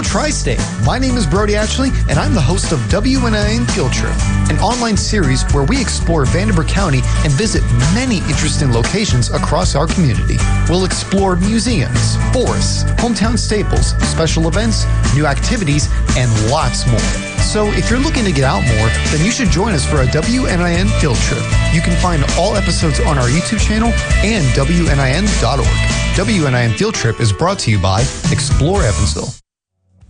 Tri-State. My name is Brody Ashley, and I'm the host of WNIN Field Trip, an online series where we explore Vanderburgh County and visit many interesting locations across our community. We'll explore museums, forests, hometown staples, special events, new activities, and lots more. So if you're looking to get out more, then you should join us for a WNIN Field Trip. You can find all episodes on our YouTube channel and WNIN.org. WNIN Field Trip is brought to you by Explore Evansville.